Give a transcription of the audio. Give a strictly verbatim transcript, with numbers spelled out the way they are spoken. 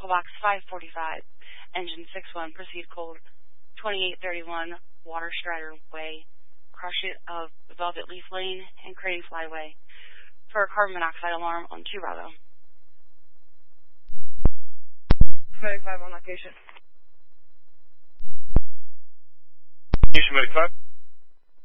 Vehicle Box five forty-five, Engine six one, proceed cold, twenty-eight thirty-one, Water Strider Way, cross street of Velvet Leaf Lane and Crane Flyway, for a carbon monoxide alarm on two Bravo. Medic five on location. Medic five.